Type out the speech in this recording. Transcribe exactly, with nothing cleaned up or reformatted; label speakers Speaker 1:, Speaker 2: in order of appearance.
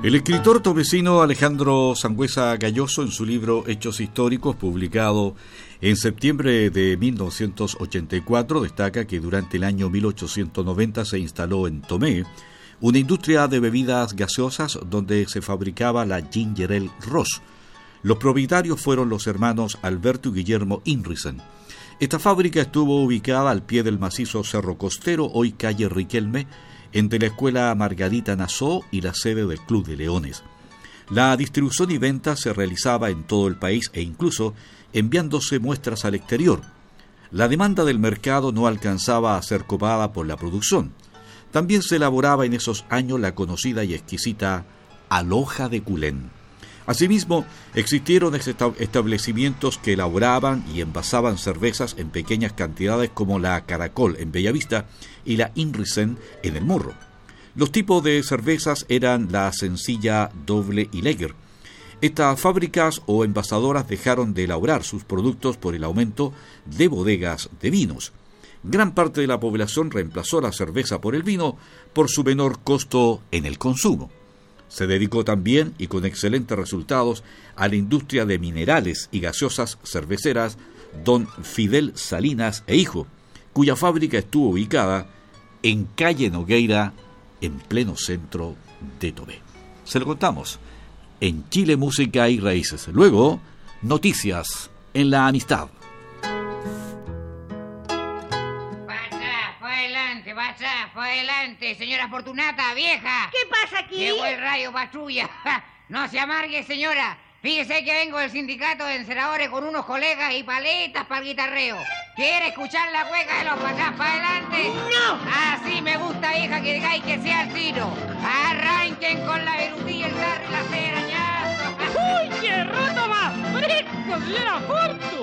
Speaker 1: El escritor tomecino Alejandro Sangüesa Galloso, en su libro Hechos Históricos, publicado en septiembre de mil novecientos ochenta y cuatro, destaca que durante el año mil ochocientos noventa se instaló en Tomé una industria de bebidas gaseosas donde se fabricaba la Ginger Ale Ross. Los propietarios fueron los hermanos Alberto y Guillermo Inrisen. Esta fábrica estuvo ubicada al pie del macizo Cerro Costero, hoy calle Riquelme, entre la Escuela Margarita Nassau y la sede del Club de Leones. La distribución y venta se realizaba en todo el país e incluso enviándose muestras al exterior. La demanda del mercado no alcanzaba a ser copada por la producción. También se elaboraba en esos años la conocida y exquisita Aloja de Culén. Asimismo, existieron establecimientos que elaboraban y envasaban cervezas en pequeñas cantidades, como la Caracol en Bellavista y la Inrisen en El Morro. Los tipos de cervezas eran la sencilla, doble y lager. Estas fábricas o envasadoras dejaron de elaborar sus productos por el aumento de bodegas de vinos. Gran parte de la población reemplazó la cerveza por el vino por su menor costo en el consumo. Se dedicó también, y con excelentes resultados, a la industria de minerales y gaseosas cerveceras don Fidel Salinas e Hijo, cuya fábrica estuvo ubicada en calle Nogueira, en pleno centro de Tomé. Se lo contamos en Chile Música y Raíces. Luego, noticias en la amistad.
Speaker 2: Pasa, fue adelante, señora Fortunata, vieja.
Speaker 3: ¿Qué pasa aquí?
Speaker 2: Llegó el rayo patrulla. No se amargue, señora. Fíjese que vengo del sindicato de enceradores con unos colegas y paletas para el guitarreo. ¿Quiere escuchar la cueca de los pachás para adelante?
Speaker 3: ¡No!
Speaker 2: Así me gusta, hija, que digáis que sea el tiro. Arranquen con la virutilla, el tarro y la cerañazo.
Speaker 3: ¡Uy, qué rato más fresco, señora Fortu!